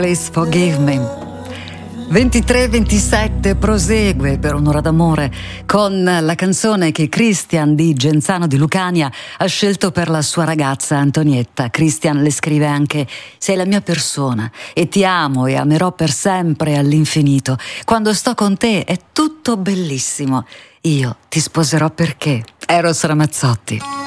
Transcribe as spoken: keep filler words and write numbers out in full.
Please forgive me. ventitré ventisette prosegue per un'ora d'amore con la canzone che Christian di Genzano di Lucania ha scelto per la sua ragazza Antonietta. Christian le scrive anche: sei la mia persona e ti amo e amerò per sempre all'infinito. Quando sto con te è tutto bellissimo. Io ti sposerò perché. Eros Ramazzotti.